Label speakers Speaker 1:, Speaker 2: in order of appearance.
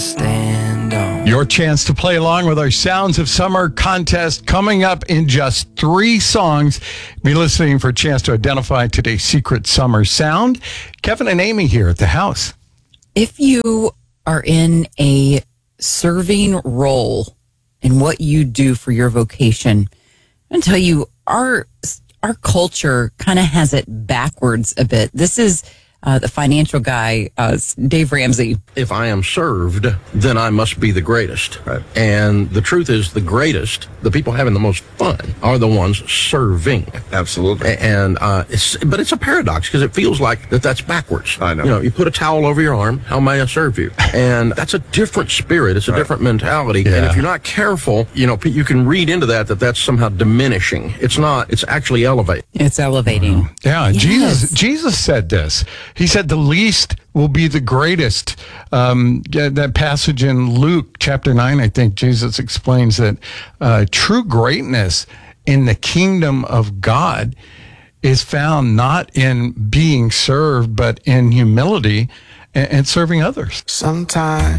Speaker 1: stand on.
Speaker 2: Your chance to play along with our Sounds of Summer contest coming up in just 3 songs. Be listening for a chance to identify today's secret summer sound. Kevin and Amy here at the house.
Speaker 3: If you are in a serving role in what you do for your vocation, I'm going to tell you, our culture kind of has it backwards a bit. This is the financial guy, Dave Ramsey.
Speaker 4: If I am served, then I must be the greatest.
Speaker 5: Right.
Speaker 4: And the truth is, the greatest, the people having the most fun, are the ones serving.
Speaker 5: Absolutely.
Speaker 4: And but it's a paradox because it feels like that's backwards.
Speaker 5: I know.
Speaker 4: You know, you put a towel over your arm. How may I serve you? And that's a different spirit. It's a different mentality.
Speaker 2: Yeah.
Speaker 4: And if you're not careful, you know, you can read into that's somehow diminishing. It's not. It's actually elevating.
Speaker 3: It's elevating.
Speaker 2: Yeah,
Speaker 3: Yes.
Speaker 2: Jesus said this. He said the least will be the greatest. That passage in Luke chapter 9, I think Jesus explains that true greatness in the kingdom of God is found not in being served, but in humility and serving others.
Speaker 1: Sometimes